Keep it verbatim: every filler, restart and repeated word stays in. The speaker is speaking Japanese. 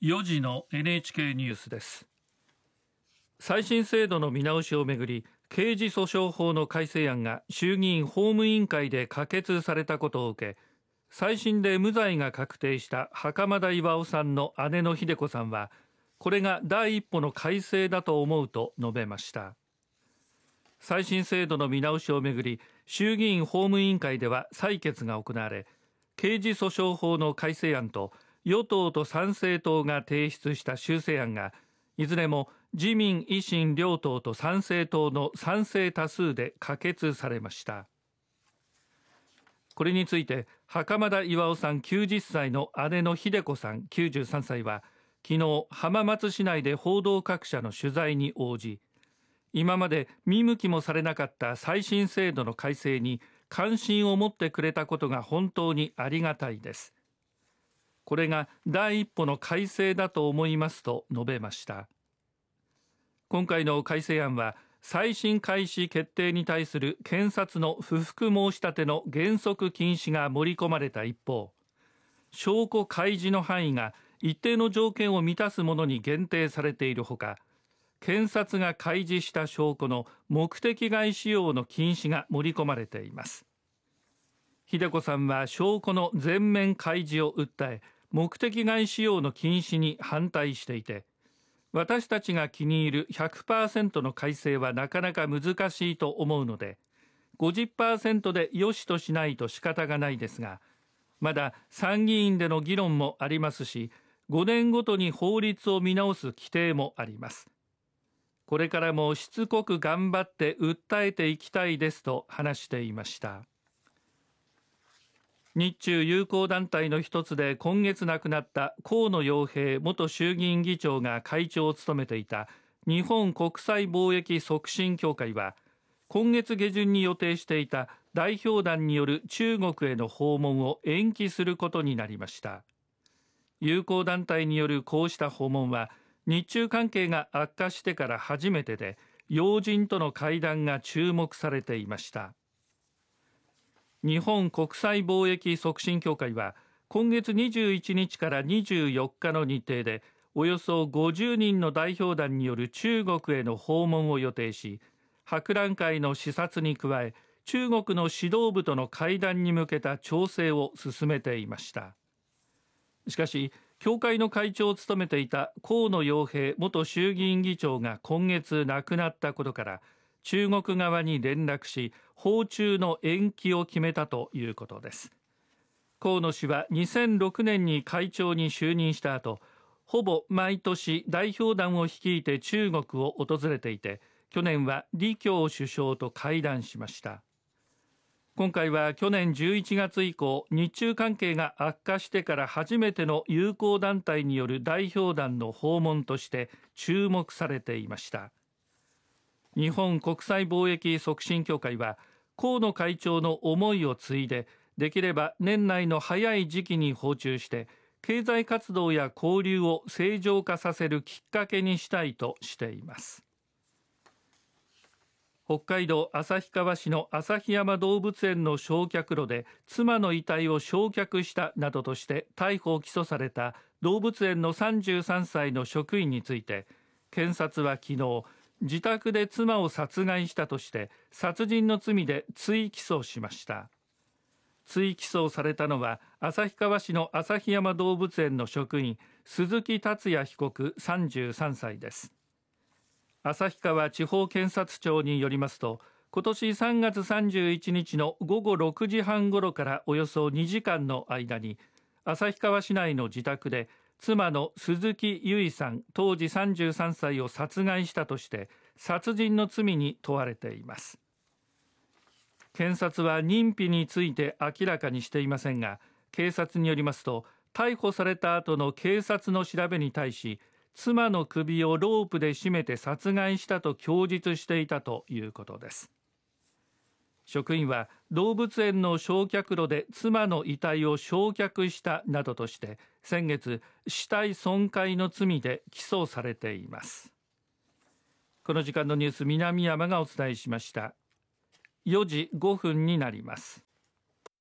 よじの エヌエイチケー ニュースです。再審制度の見直しをめぐり、刑事訴訟法の改正案が衆議院法務委員会で可決されたことを受け、再審で無罪が確定した袴田巌さんの姉の秀子さんは、これが第一歩の改正だと思うと述べました。再審制度の見直しをめぐり、衆議院法務委員会では採決が行われ、刑事訴訟法の改正案と与党と参政党が提出した修正案がいずれも自民・維新両党と参政党の賛成多数で可決されました。これについて袴田巌さんきゅうじゅっさいの姉の秀子さんきゅうじゅうさんさいは昨日浜松市内で報道各社の取材に応じ、今まで見向きもされなかった再審制度の改正に関心を持ってくれたことが本当にありがたいです。これが第一歩の改正だと思いますと述べました。今回の改正案は再審開始決定に対する検察の不服申し立ての原則禁止が盛り込まれた一方、証拠開示の範囲が一定の条件を満たすものに限定されているほか、検察が開示した証拠の目的外使用の禁止が盛り込まれています。秀子さんは証拠の全面開示を訴え、目的外使用の禁止に反対していて、私たちが気に入る ひゃくパーセント の改正はなかなか難しいと思うので、ごじゅっパーセント で良しとしないと仕方がないですが、まだ参議院での議論もありますし、ごねんごとに法律を見直す規定もあります。これからもしつこく頑張って訴えていきたいですと話していました。日中友好団体の一つで今月亡くなった河野洋平元衆議院議長が会長を務めていた日本国際貿易促進協会は、今月下旬に予定していた代表団による中国への訪問を延期することになりました。友好団体によるこうした訪問は日中関係が悪化してから初めてで、要人との会談が注目されていました。日本国際貿易促進協会は今月にじゅういちにちからにじゅうよっかの日程でおよそごじゅうにんの代表団による中国への訪問を予定し、博覧会の視察に加え中国の指導部との会談に向けた調整を進めていました。しかし協会の会長を務めていた河野洋平元衆議院議長が今月亡くなったことから、中国側に連絡し訪中の延期を決めたということです。河野氏はにせんろくねんに会長に就任した後、ほぼ毎年代表団を率いて中国を訪れていて、去年は李強首相と会談しました。今回は去年じゅういちがつ以降、日中関係が悪化してから初めての友好団体による代表団の訪問として注目されていました。日本国際貿易促進協会は河野会長の思いを継いで、できれば年内の早い時期に訪中して経済活動や交流を正常化させるきっかけにしたいとしています。北海道旭川市の旭山動物園の焼却炉で妻の遺体を焼却したなどとして逮捕・起訴された動物園のさんじゅうさんさいの職員について、検察は昨日自宅で妻を殺害したとして殺人の罪で追起訴しました。追起訴されたのは旭川市の旭山動物園の職員鈴木達也被告さんじゅうさんさいです。旭川地方検察庁によりますと、今年さんがつさんじゅういちにちのごごろくじはんごろからおよそにじかんの間に旭川市内の自宅で妻の鈴木由衣さん当時さんじゅうさんさいを殺害したとして殺人の罪に問われています。検察は認否について明らかにしていませんが、警察によりますと逮捕された後の警察の調べに対し、妻の首をロープで絞めて殺害したと供述していたということです。職員は動物園の焼却炉で妻の遺体を焼却したなどとして先月死体損壊の罪で起訴されています。この時間のニュース、南山がお伝えしました。よじごふんになります。